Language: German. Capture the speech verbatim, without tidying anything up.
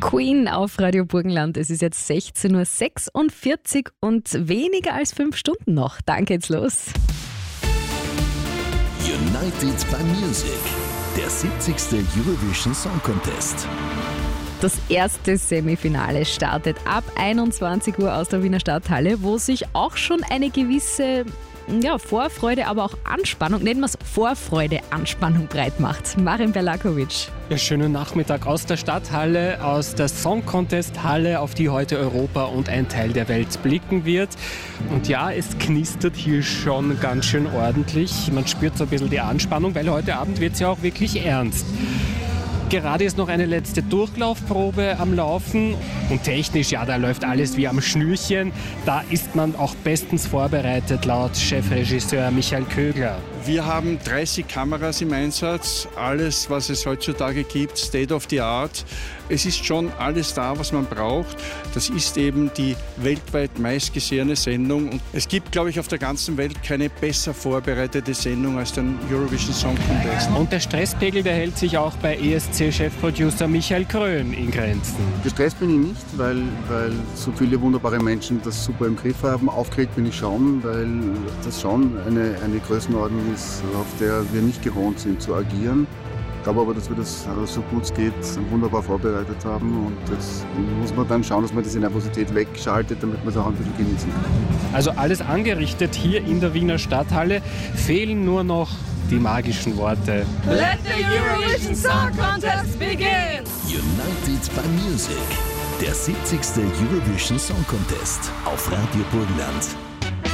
Queen auf Radio Burgenland. Es ist jetzt sechzehn Uhr sechsundvierzig und weniger als fünf Stunden noch. Dann geht's los. United by Music, der siebzigste Eurovision Song Contest. Das erste Semifinale startet ab einundzwanzig Uhr aus der Wiener Stadthalle, wo sich auch schon eine gewisse ja, Vorfreude, aber auch Anspannung, nennen wir es Vorfreude, Anspannung breit macht. Marin Berlakovic. Ja, schönen Nachmittag aus der Stadthalle, aus der Song Contest Halle, auf die heute Europa und ein Teil der Welt blicken wird. Und ja, es knistert hier schon ganz schön ordentlich. Man spürt so ein bisschen die Anspannung, weil heute Abend wird es ja auch wirklich ernst. Gerade ist noch eine letzte Durchlaufprobe am Laufen und technisch, ja, da läuft alles wie am Schnürchen. Da ist man auch bestens vorbereitet, laut Chefregisseur Michael Kögler. Wir haben dreißig Kameras im Einsatz, alles, was es heutzutage gibt, State of the Art. Es ist schon alles da, was man braucht. Das ist eben die weltweit meistgesehene Sendung. Und es gibt, glaube ich, auf der ganzen Welt keine besser vorbereitete Sendung als den Eurovision Song Contest. Und der Stresspegel, der hält sich auch bei E S C-Chefproducer Michael Krön in Grenzen. Gestresst bin ich nicht, weil, weil so viele wunderbare Menschen das super im Griff haben. Aufgeregt bin ich schon, weil das schon eine, eine Größenordnung ist, auf der wir nicht gewohnt sind zu agieren. Ich glaube aber, dass wir das so gut es geht wunderbar vorbereitet haben und das muss man dann schauen, dass man diese Nervosität wegschaltet, damit man es auch ein bisschen genießen kann. Also alles angerichtet hier in der Wiener Stadthalle, fehlen nur noch die magischen Worte. Let the Eurovision Song Contest begin! United by Music, der siebzigste Eurovision Song Contest auf Radio Burgenland.